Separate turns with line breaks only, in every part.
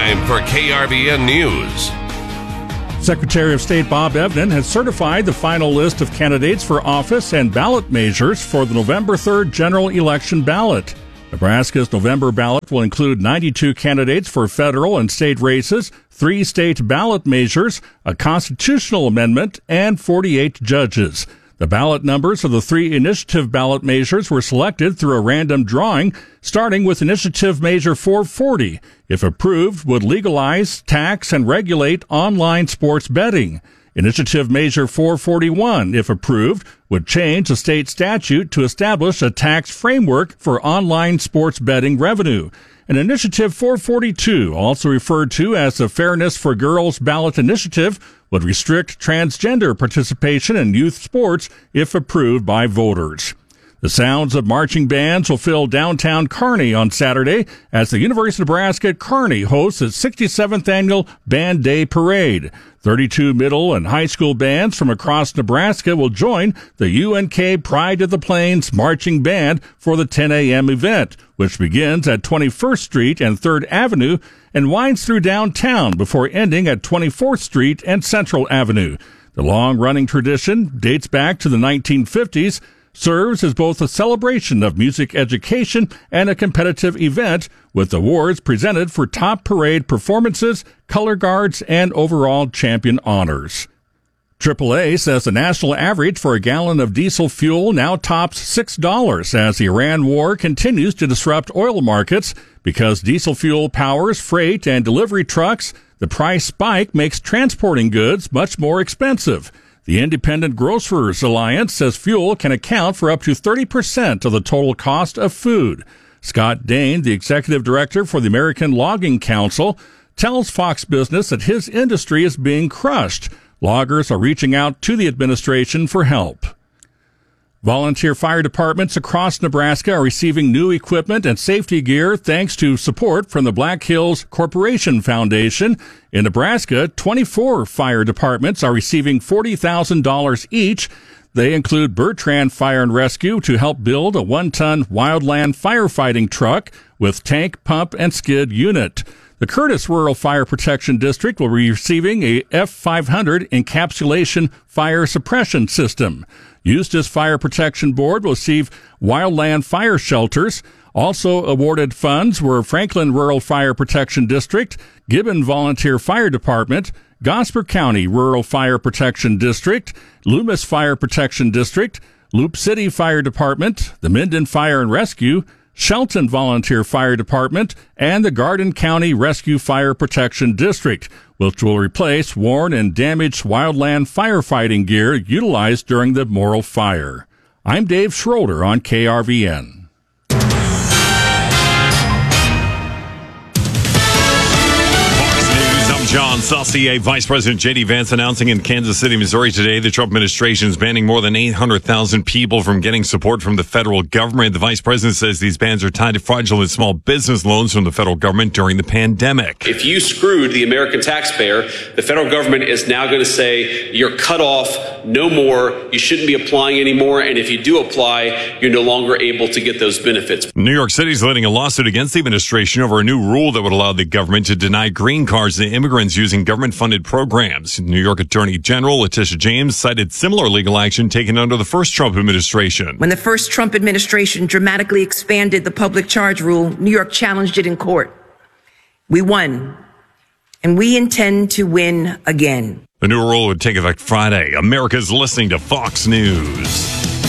time for KRVN News.
Secretary of State Bob Evnen has certified the final list of candidates for office and ballot measures for the November 3rd general election ballot. Nebraska's November ballot will include 92 candidates for federal and state races, 3 state ballot measures, a constitutional amendment, and 48 judges. The ballot numbers of the 3 initiative ballot measures were selected through a random drawing, starting with Initiative Measure 440. If approved, would legalize, tax, and regulate online sports betting. Initiative Measure 441, if approved, would change a state statute to establish a tax framework for online sports betting revenue. And Initiative 442, also referred to as the Fairness for Girls Ballot Initiative, would restrict transgender participation in youth sports if approved by voters. The sounds of marching bands will fill downtown Kearney on Saturday as the University of Nebraska at Kearney hosts its 67th annual Band Day Parade. 32 middle and high school bands from across Nebraska will join the UNK Pride of the Plains Marching Band for the 10 a.m. event, which begins at 21st Street and 3rd Avenue and winds through downtown before ending at 24th Street and Central Avenue. The long-running tradition dates back to the 1950s, serves as both a celebration of music education and a competitive event, with awards presented for top parade performances, color guards, and overall champion honors. AAA says the national average for a gallon of diesel fuel now tops $6 as the Iran war continues to disrupt oil markets. Because diesel fuel powers freight and delivery trucks, the price spike makes transporting goods much more expensive. The Independent Grocers Alliance says fuel can account for up to 30% of the total cost of food. Scott Dane, the executive director for the American Logging Council, tells Fox Business that his industry is being crushed. Loggers are reaching out to the administration for help. Volunteer fire departments across Nebraska are receiving new equipment and safety gear thanks to support from the Black Hills Corporation Foundation. In Nebraska, 24 fire departments are receiving $40,000 each. They include Bertrand Fire and Rescue to help build a 1-ton wildland firefighting truck with tank, pump, and skid unit. The Curtis Rural Fire Protection District will be receiving a F500 encapsulation fire suppression system. Eustis Fire Protection Board will receive wildland fire shelters. Also awarded funds were Franklin Rural Fire Protection District, Gibbon Volunteer Fire Department, Gosper County Rural Fire Protection District, Loomis Fire Protection District, Loop City Fire Department, the Minden Fire and Rescue, Shelton Volunteer Fire Department, and the Garden County Rescue Fire Protection District, which will replace worn and damaged wildland firefighting gear utilized during the Morrill Fire. I'm Dave Schroeder on KRVN.
John Saucier, Vice President J.D. Vance announcing in Kansas City, Missouri today the Trump administration is banning more than 800,000 people from getting support from the federal government. The Vice President says these bans are tied to fraudulent small business loans from the federal government during the pandemic.
If you screwed the American taxpayer, the federal government is now going to say you're cut off, no more, you shouldn't be applying anymore, and if you do apply, you're no longer able to get those benefits.
New York City is leading a lawsuit against the administration over a new rule that would allow the government to deny green cards to immigrants using government-funded programs. New York Attorney General Letitia James cited similar legal action taken under the first Trump administration.
When the first Trump administration dramatically expanded the public charge rule, New York challenged it in court. We won, and we intend to win again.
The new rule would take effect Friday. America's listening to Fox News.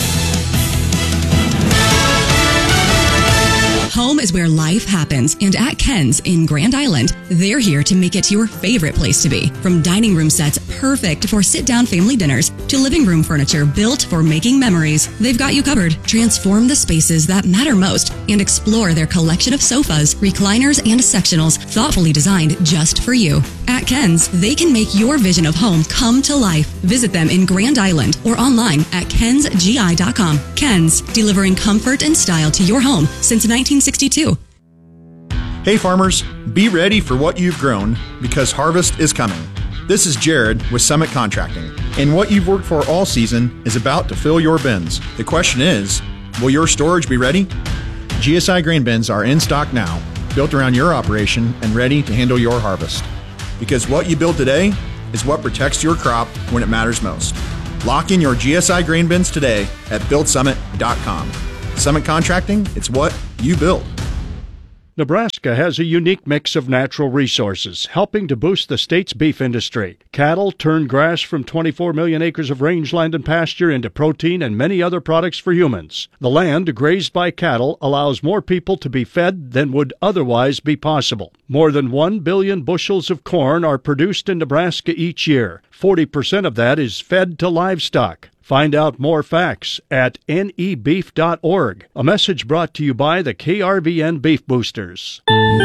Home is where life happens, and at Ken's in Grand Island, they're here to make it your favorite place to be. From dining room sets perfect for sit-down family dinners to living room furniture built for making memories, they've got you covered. Transform the spaces that matter most and explore their collection of sofas, recliners, and sectionals thoughtfully designed just for you. At Ken's, they can make your vision of home come to life. Visit them in Grand Island or online at kensgi.com. Ken's, delivering comfort and style to your home since 1962.
Hey farmers, be ready for what you've grown because harvest is coming. This is Jared with Summit Contracting, and what you've worked for all season is about to fill your bins. The question is, will your storage be ready? GSI grain bins are in stock now, built built around your operation and ready to handle your harvest. Because what you build today is what protects your crop when it matters most. Lock in your GSI grain bins today at buildsummit.com. Summit Contracting, it's what you build.
Nebraska has a unique mix of natural resources, helping to boost the state's beef industry. Cattle turn grass from 24 million acres of rangeland and pasture into protein and many other products for humans. The land grazed by cattle allows more people to be fed than would otherwise be possible. More than 1 billion bushels of corn are produced in Nebraska each year. 40% of that is fed to livestock. Find out more facts at nebeef.org. A message brought to you by the KRVN Beef Boosters.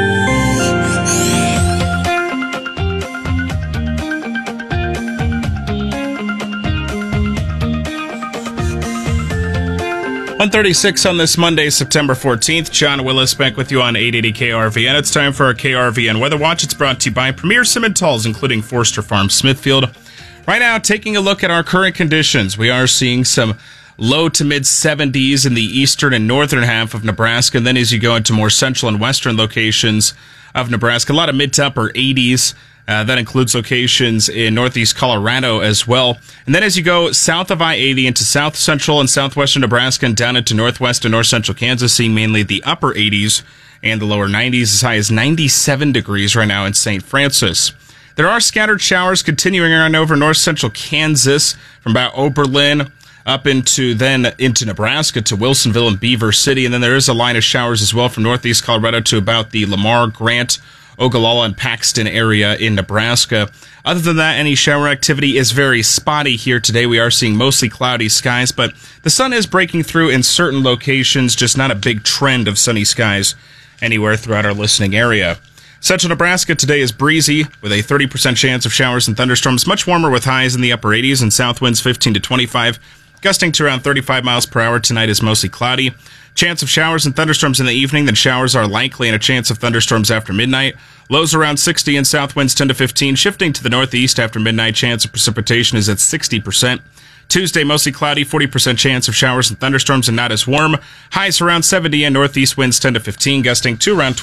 .136 on this Monday, September 14th. John Willis back with you on 880 KRVN. It's time for our KRVN Weather Watch. It's brought to you by Premier Simmentals, including Forster Farm Smithfield. Right now, taking a look at our current conditions, we are seeing some low to mid 70s in the eastern and northern half of Nebraska. And then as you go into more central and western locations of Nebraska, a lot of mid to upper 80s. That includes locations in northeast Colorado as well. And then as you go south of I-80 into south central and southwestern Nebraska and down into northwest and north central Kansas, seeing mainly the upper 80s and the lower 90s, as high as 97 degrees right now in St. Francis. There are scattered showers continuing on over north central Kansas from about Oberlin up into Nebraska to Wilsonville and Beaver City. And then there is a line of showers as well from northeast Colorado to about the Lamar, Grant, Ogallala, and Paxton area in Nebraska. Other than that, any shower activity is very spotty here today. We are seeing mostly cloudy skies, but the sun is breaking through in certain locations, just not a big trend of sunny skies anywhere throughout our listening area. Central Nebraska today is breezy with a 30% chance of showers and thunderstorms, much warmer with highs in the upper 80s and south winds 15 to 25, gusting to around 35 miles per hour. Tonight is mostly cloudy. Chance of showers and thunderstorms in the evening, then showers are likely and a chance of thunderstorms after midnight. Lows around 60 and south winds 10 to 15, shifting to the northeast after midnight. Chance of precipitation is at 60%. Tuesday, mostly cloudy, 40% chance of showers and thunderstorms and not as warm. Highs around 70 and northeast winds 10 to 15, gusting to around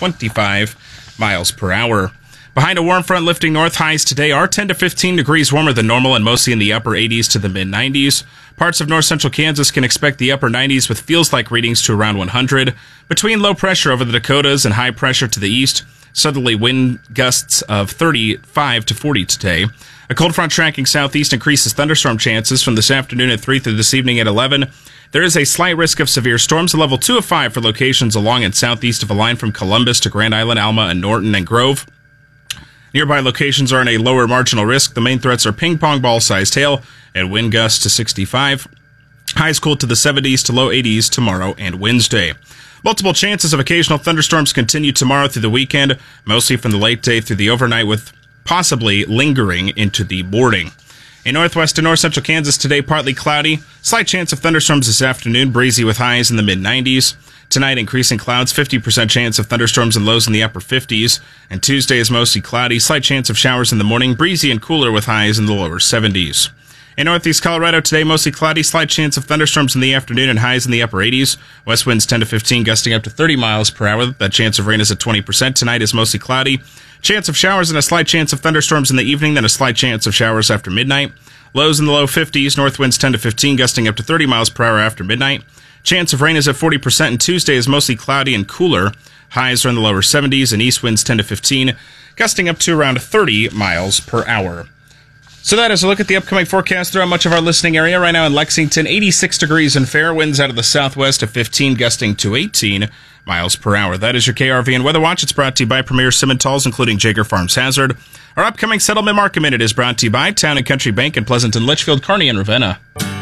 25 miles per hour. Behind a warm front lifting north, highs today are 10 to 15 degrees warmer than normal and mostly in the upper 80s to the mid-90s. Parts of north central Kansas can expect the upper 90s with feels-like readings to around 100. Between low pressure over the Dakotas and high pressure to the east, southerly wind gusts of 35 to 40 today. A cold front tracking southeast increases thunderstorm chances from this afternoon at 3 through this evening at 11. There is a slight risk of severe storms, a level 2 of 5 for locations along and southeast of a line from Columbus to Grand Island, Alma, and Norton and Grove. Nearby locations are in a lower marginal risk. The main threats are ping-pong ball-sized hail and wind gusts to 65. Highs cool to the 70s to low 80s tomorrow and Wednesday. Multiple chances of occasional thunderstorms continue tomorrow through the weekend, mostly from the late day through the overnight, with possibly lingering into the morning. In northwest and north central Kansas today, partly cloudy. Slight chance of thunderstorms this afternoon, breezy with highs in the mid-90s. Tonight, increasing clouds, 50% chance of thunderstorms and lows in the upper 50s. And Tuesday is mostly cloudy, slight chance of showers in the morning, breezy and cooler with highs in the lower 70s. In northeast Colorado today, mostly cloudy, slight chance of thunderstorms in the afternoon and highs in the upper 80s. West winds 10 to 15, gusting up to 30 miles per hour. That chance of rain is at 20%. Tonight is mostly cloudy. Chance of showers and a slight chance of thunderstorms in the evening, then a slight chance of showers after midnight. Lows in the low 50s, north winds 10 to 15, gusting up to 30 miles per hour after midnight. Chance of rain is at 40%, and Tuesday is mostly cloudy and cooler. Highs are in the lower 70s, and east winds 10 to 15, gusting up to around 30 miles per hour. So that is a look at the upcoming forecast throughout much of our listening area. Right now in Lexington, 86 degrees and fair, winds out of the southwest at 15, gusting to 18 miles per hour. That is your KRVN Weather Watch. It's brought to you by Premier Simmentals, including Jaeger Farms Hazard. Our upcoming Settlement Market Minute is brought to you by Town and Country Bank in Pleasanton, Litchfield, Kearney, and Ravenna.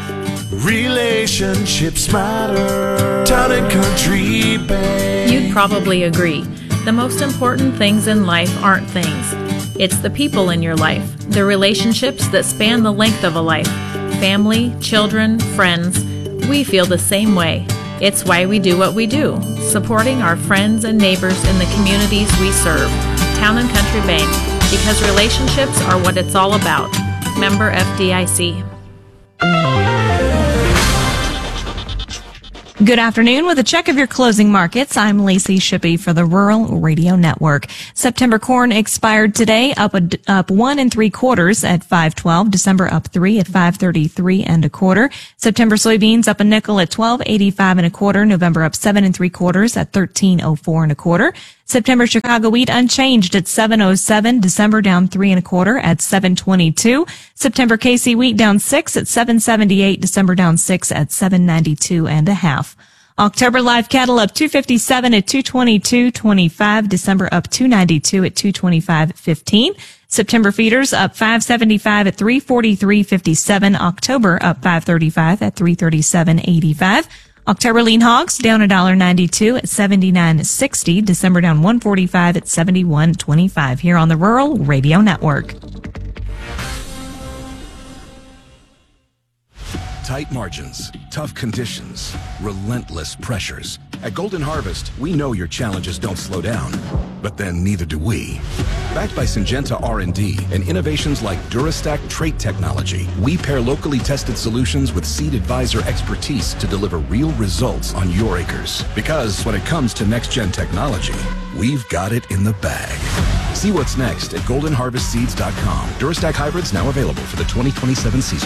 Relationships matter. Town and Country Bank.
You'd probably agree. The most important things in life aren't things. It's the people in your life, the relationships that span the length of a life. Family, children, friends. We feel the same way. It's why we do what we do, supporting our friends and neighbors in the communities we serve. Town and Country Bank, because relationships are what it's all about. Member FDIC.
Good afternoon. With a check of your closing markets, I'm Lacey Shippey for the Rural Radio Network. September corn expired today, up 1 3/4 at $5.12. December up 3 at $5.33 1/4. September soybeans up a nickel at $12.85 1/4. November up 7 3/4 at $13.04 1/4. September Chicago wheat unchanged at $7.07. December down 3 1/4 at $7.22. September KC wheat down 6 at $7.78. December down 6 at $7.92 1/2. October live cattle up 257 at 222.25. December up 292 at 225.15. September feeders up 575 at 343.57. October up 535 at 337.85. October lean hogs down $1.92 at 79.60. December down 145 at 71.25. Here on the Rural Radio Network.
Tight margins, tough conditions, relentless pressures. At Golden Harvest, we know your challenges don't slow down, but then neither do we. Backed by Syngenta R&D and innovations like Durastack trait technology, we pair locally tested solutions with Seed Advisor expertise to deliver real results on your acres. Because when it comes to next-gen technology, we've got it in the bag. See what's next at goldenharvestseeds.com. Durastack hybrids now available for the 2027 season.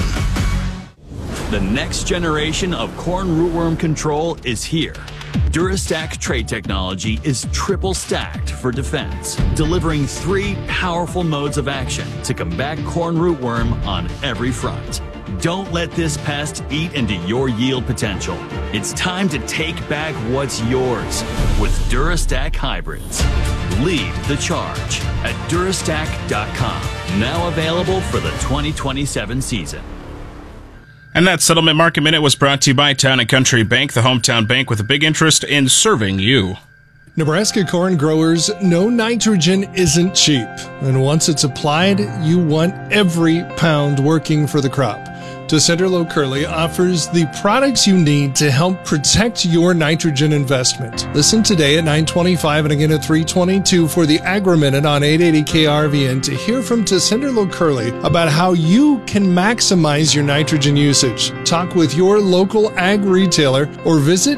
The next generation of corn rootworm control is here. Durastack trait technology is triple stacked for defense, delivering 3 powerful modes of action to combat corn rootworm on every front. Don't let this pest eat into your yield potential. It's time to take back what's yours with Durastack hybrids. Lead the charge at Durastack.com. Now available for the 2027 season.
And that Settlement Market Minute was brought to you by Town & Country Bank, the hometown bank with a big interest in serving you.
Nebraska corn growers know nitrogen isn't cheap, and once it's applied, you want every pound working for the crop. Tessenderlo Curley offers the products you need to help protect your nitrogen investment. Listen today at 9:25 and again at 3:22 for the Agri-Minute on 880 KRVN to hear from Tessenderlo Curley about how you can maximize your nitrogen usage. Talk with your local ag retailer or visit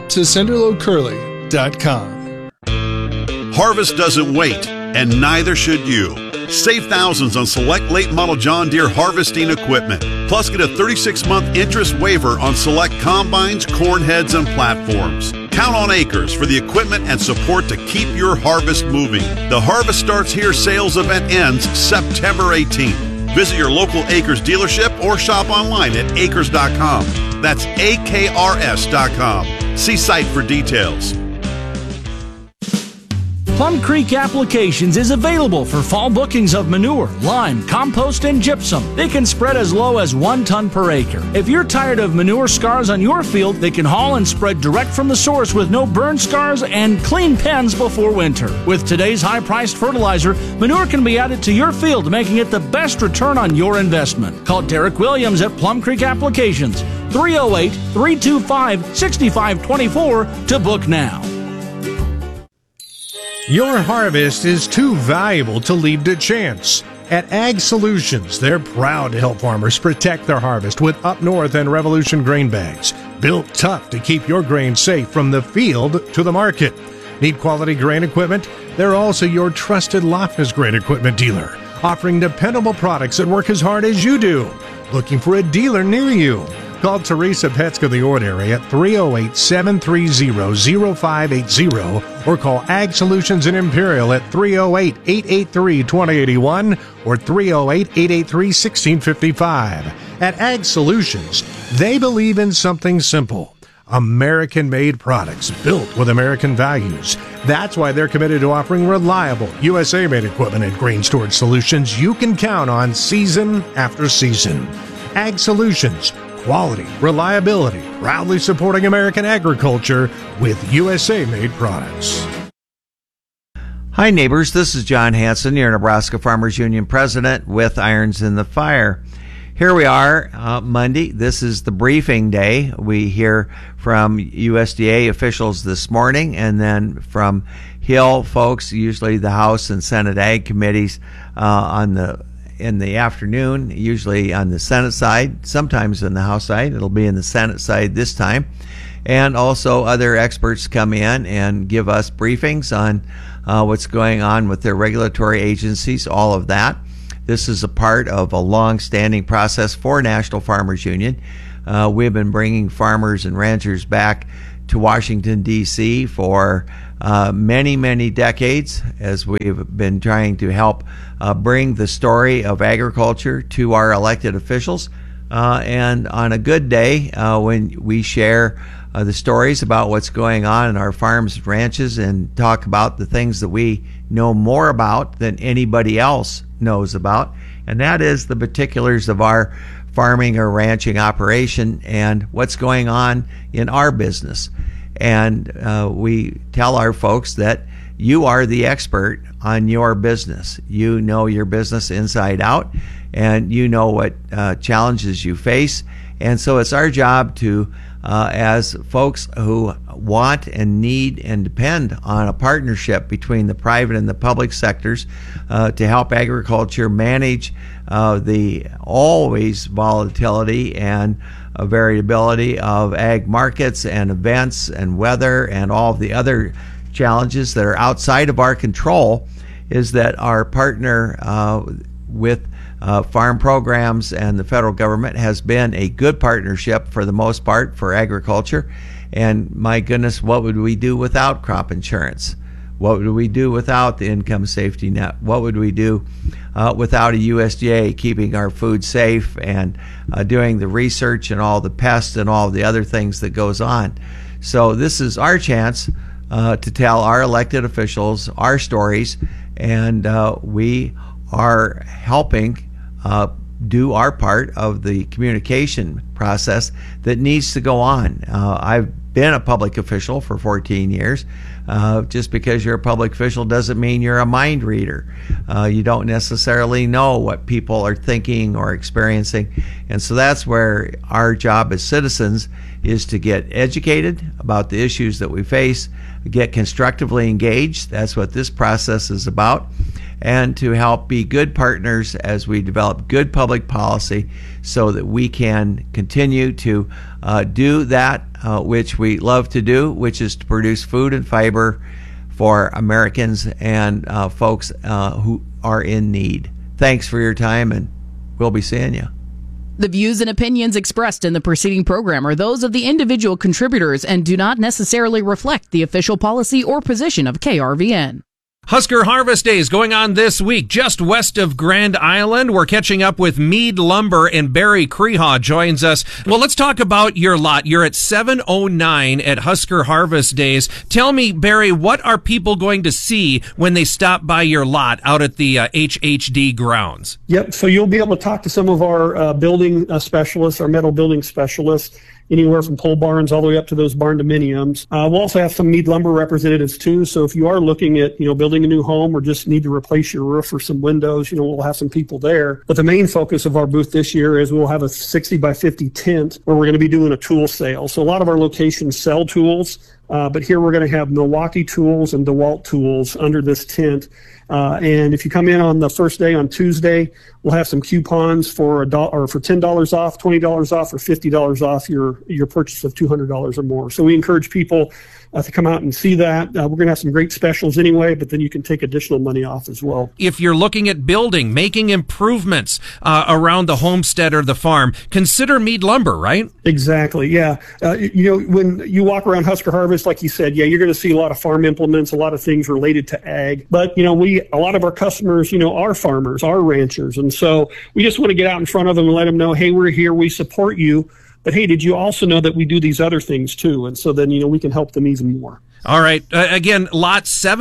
TessenderloCurley.com.
Harvest doesn't wait, and neither should you. Save thousands on select late model John Deere harvesting equipment. Plus, get a 36-month interest waiver on select combines, corn heads, and platforms. Count on Acres for the equipment and support to keep your harvest moving. The Harvest Starts Here sales event ends September 18th. Visit your local Acres dealership or shop online at acres.com. That's AKRS.com. See site for details.
Plum Creek Applications is available for fall bookings of manure, lime, compost, and gypsum. They can spread as low as 1 ton per acre. If you're tired of manure scars on your field, they can haul and spread direct from the source with no burn scars and clean pens before winter. With today's high-priced fertilizer, manure can be added to your field, making it the best return on your investment. Call Derek Williams at Plum Creek Applications, 308-325-6524 to book now.
Your harvest is too valuable to leave to chance. At Ag Solutions, they're proud to help farmers protect their harvest with Up North and Revolution grain bags, built tough to keep your grain safe from the field to the market. Need quality grain equipment? They're also your trusted Loftus grain equipment dealer, offering dependable products that work as hard as you do. Looking for a dealer near you? Call Teresa Petska of the Ordinary at 308-730-0580 or call Ag Solutions in Imperial at 308-883-2081 or 308-883-1655. At Ag Solutions, they believe in something simple: American-made products built with American values. That's why they're committed to offering reliable USA-made equipment and grain storage solutions you can count on season after season. Ag Solutions. Quality, reliability, proudly supporting American agriculture with USA-made products.
Hi, neighbors. This is John Hanson, your Nebraska Farmers Union president with Irons in the Fire. Here we are, Monday. This is the briefing day. We hear from USDA officials this morning and then from Hill folks, usually the House and Senate Ag committees in the afternoon, usually on the Senate side, sometimes on the House side. It'll be in the Senate side this time. And also other experts come in and give us briefings on what's going on with their regulatory agencies, all of that. This is a part of a long-standing process for National Farmers Union. We've been bringing farmers and ranchers back to Washington, D.C. for many, many decades, as we've been trying to help bring the story of agriculture to our elected officials. And on a good day, when we share the stories about what's going on in our farms and ranches and talk about the things that we know more about than anybody else knows about, and that is the particulars of our farming or ranching operation and what's going on in our business. And we tell our folks that you are the expert on your business. You know your business inside out, and you know what challenges you face. And so it's our job to, as folks who want and need and depend on a partnership between the private and the public sectors to help agriculture manage the always volatility and variability of ag markets and events and weather and all of the other challenges that are outside of our control, is that our partner with farm programs and the federal government has been a good partnership for the most part for agriculture. And my goodness, what would we do without crop insurance? What would we do without the income safety net? What would we do without a USDA keeping our food safe and doing the research and all the pests and all the other things that goes on? So this is our chance to tell our elected officials our stories, and we are helping do our part of the communication process that needs to go on. I've been a public official for 14 years. Just because you're a public official doesn't mean you're a mind reader. You don't necessarily know what people are thinking or experiencing. And so that's where our job as citizens is to get educated about the issues that we face, get constructively engaged. That's what this process is about. And to help be good partners as we develop good public policy so that we can continue to do that which we love to do, which is to produce food and fiber for Americans and folks who are in need. Thanks for your time, and we'll be seeing you.
The views and opinions expressed in the preceding program are those of the individual contributors and do not necessarily reflect the official policy or position of KRVN.
Husker Harvest Days going on this week just west of Grand Island. We're catching up with Mead Lumber, and Barry Crehaw joins us. Well, let's talk about your lot. You're at 709 at Husker Harvest Days. Tell me, Barry, what are people going to see when they stop by your lot out at the HHD grounds?
Yep, so you'll be able to talk to some of our building specialists, our metal building specialists, anywhere from pole barns all the way up to those barn dominiums. We'll also have some Mead Lumber representatives too. So if you are looking at, building a new home or just need to replace your roof or some windows, we'll have some people there. But the main focus of our booth this year is we'll have a 60 by 50 tent where we're going to be doing a tool sale. So a lot of our locations sell tools, but here we're going to have Milwaukee tools and DeWalt tools under this tent. And if you come in on the first day on Tuesday, we'll have some coupons for for $10 off, $20 off, or $50 off your purchase of $200 or more. So we encourage people to come out and see that. We're going to have some great specials anyway, but then you can take additional money off as well.
If you're looking at building, making improvements around the homestead or the farm, consider Mead Lumber, right?
Exactly, yeah. When you walk around Husker Harvest, like you said, you're going to see a lot of farm implements, a lot of things related to ag. But, a lot of our customers, are farmers, are ranchers. And so we just want to get out in front of them and let them know, hey, we're here, we support you. But hey, did you also know that we do these other things too? And so then, we can help them even more.
All right. Again, lot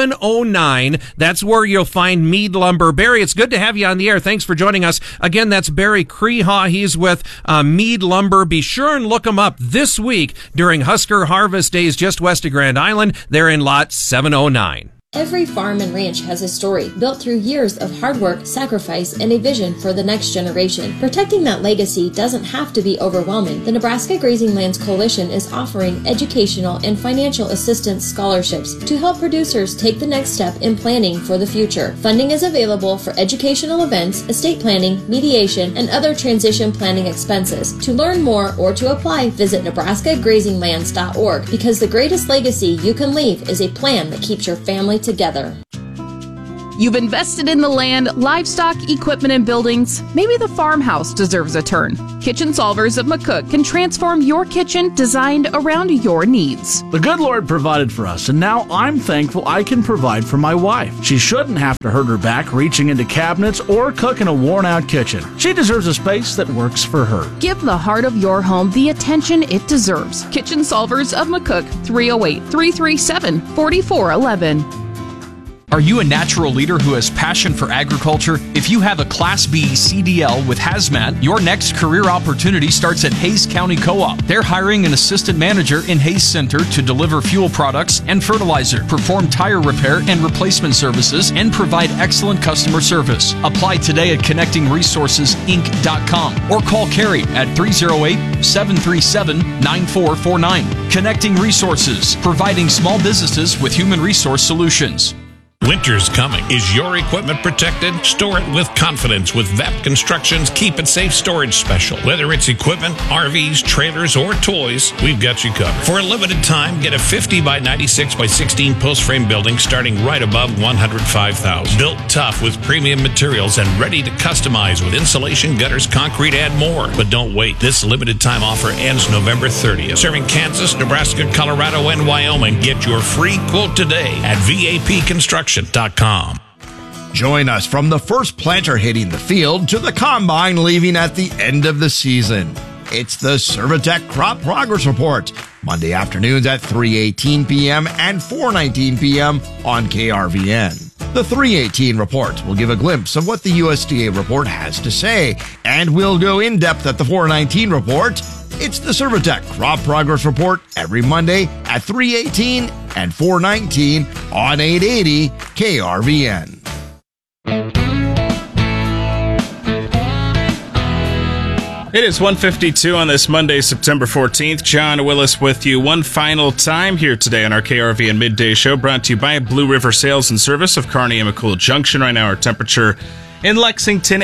709. That's where you'll find Mead Lumber. Barry, it's good to have you on the air. Thanks for joining us. Again, that's Barry Crehaw. He's with Mead Lumber. Be sure and look him up this week during Husker Harvest Days just west of Grand Island. They're in lot 709.
Every farm and ranch has a story built through years of hard work, sacrifice, and a vision for the next generation. Protecting that legacy doesn't have to be overwhelming. The Nebraska Grazing Lands Coalition is offering educational and financial assistance scholarships to help producers take the next step in planning for the future. Funding is available for educational events, estate planning, mediation, and other transition planning expenses. To learn more or to apply, visit nebraskagrazinglands.org, because the greatest legacy you can leave is a plan that keeps your family together.
You've invested in the land, livestock, equipment, and buildings. Maybe the farmhouse deserves a turn. Kitchen Solvers of McCook can transform your kitchen designed around your needs.
The good Lord provided for us, and now I'm thankful I can provide for my wife. She shouldn't have to hurt her back reaching into cabinets or cook in a worn-out kitchen. She deserves a space that works for her.
Give the heart of your home the attention it deserves. Kitchen Solvers of McCook, 308-337-4411.
Are you a natural leader who has passion for agriculture? If you have a Class B CDL with Hazmat, your next career opportunity starts at Hays County Co-op. They're hiring an assistant manager in Hays Center to deliver fuel products and fertilizer, perform tire repair and replacement services, and provide excellent customer service. Apply today at connectingresourcesinc.com or call Carrie at 308-737-9449. Connecting Resources, providing small businesses with human resource solutions.
Winter's coming. Is your equipment protected? Store it with confidence with VEP Construction's Keep It Safe Storage Special. Whether it's equipment, RVs, trailers, or toys, we've got you covered. For a limited time, get a 50 by 96 by 16 post frame building starting right above $105,000. Built tough with premium materials and ready to customize with insulation, gutters, concrete, and more. But don't wait. This limited time offer ends November 30th. Serving Kansas, Nebraska, Colorado, and Wyoming. Get your free quote today at VAPconstruction.com.
Join us from the first planter hitting the field to the combine leaving at the end of the season. It's the Servitech Crop Progress Report, Monday afternoons at 3:18 p.m. and 4:19 p.m. on KRVN. The 3:18 report will give a glimpse of what the USDA report has to say, and we'll go in depth at the 4:19 report. It's the Servitech Crop Progress Report every Monday at 3:18 and 4:19 on 880 KRVN.
It is 1:52 on this Monday, September 14th. John Willis with you one final time here today on our KRVN Midday Show, brought to you by Blue River Sales and Service of Kearney and McCool Junction. Right now, our temperature in Lexington,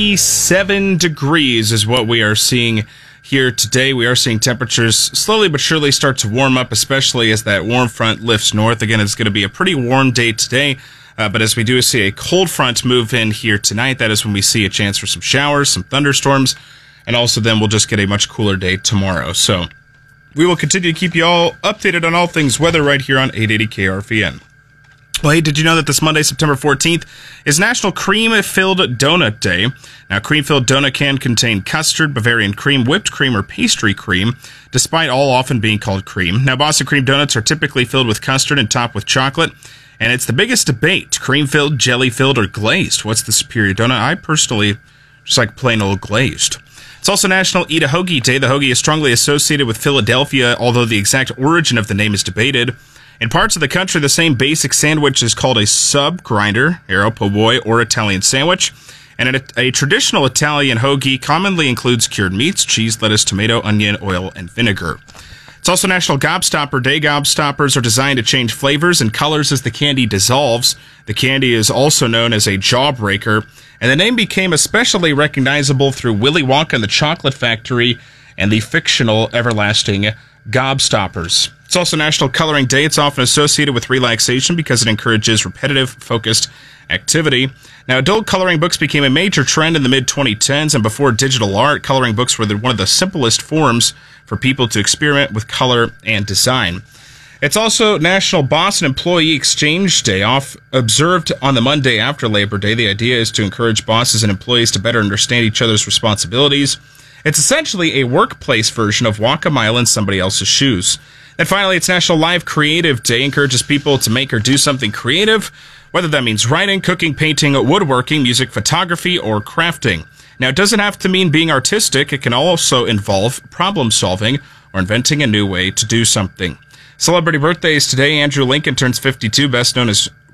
87 degrees is what we are seeing here today. We are seeing temperatures slowly but surely start to warm up, especially as that warm front lifts north. Again, it's going to be a pretty warm day today, but as we do see a cold front move in here tonight, that is when we see a chance for some showers, some thunderstorms, and also then we'll just get a much cooler day tomorrow. So we will continue to keep you all updated on all things weather right here on 880 KRVN. Well, hey, did you know that this Monday, September 14th, is National Cream-Filled Donut Day? Now, cream-filled donut can contain custard, Bavarian cream, whipped cream, or pastry cream, despite all often being called cream. Now, Boston cream donuts are typically filled with custard and topped with chocolate, and it's the biggest debate, cream-filled, jelly-filled, or glazed. What's the superior donut? I personally just like plain old glazed. It's also National Eat a Hoagie Day. The hoagie is strongly associated with Philadelphia, although the exact origin of the name is debated. In parts of the country, the same basic sandwich is called a sub grinder, arrow, po' boy, or Italian sandwich. And a traditional Italian hoagie commonly includes cured meats, cheese, lettuce, tomato, onion, oil, and vinegar. It's also National Gobstopper Day. Gobstoppers are designed to change flavors and colors as the candy dissolves. The candy is also known as a jawbreaker, and the name became especially recognizable through Willy Wonka and the Chocolate Factory and the fictional everlasting Gobstoppers. It's also National Coloring Day. It's often associated with relaxation because it encourages repetitive, focused activity. Now, adult coloring books became a major trend in the mid-2010s, and before digital art, coloring books were one of the simplest forms for people to experiment with color and design. It's also National Boston Employee Exchange Day, observed on the Monday after Labor Day. The idea is to encourage bosses and employees to better understand each other's responsibilities. It's essentially a workplace version of walk a mile in somebody else's shoes. And finally, it's National Live Creative Day. Encourages people to make or do something creative, whether that means writing, cooking, painting, woodworking, music, photography, or crafting. Now, it doesn't have to mean being artistic. It can also involve problem solving or inventing a new way to do something. Celebrity birthdays today. Andrew Lincoln turns 52, best known as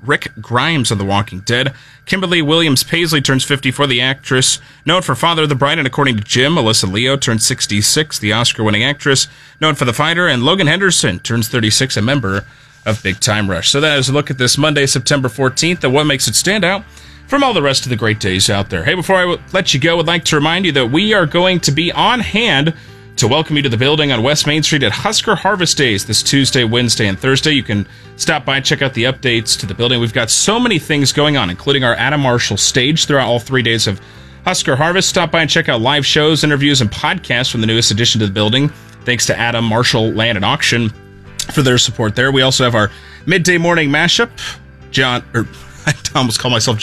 Rick Grimes of The Walking Dead. Kimberly Williams Paisley turns 54, the actress known for Father of the Bride, and according to Jim, Alyssa Leo turns 66, the Oscar-winning actress known for The Fighter, and Logan Henderson turns 36, a member of Big Time Rush. So that is a look at this Monday, September 14th, and what makes it stand out from all the rest of the great days out there. Hey, before I let you go, I'd like to remind you that we are going to be on hand to welcome you to the building on West Main Street at Husker Harvest Days this Tuesday, Wednesday, and Thursday. You can stop by, check out the updates to the building. We've got so many things going on, including our Adam Marshall stage throughout all 3 days of Husker Harvest. Stop by and check out live shows, interviews, and podcasts from the newest addition to the building. Thanks to Adam Marshall Land and Auction for their support there. We also have our midday morning mashup. I almost call myself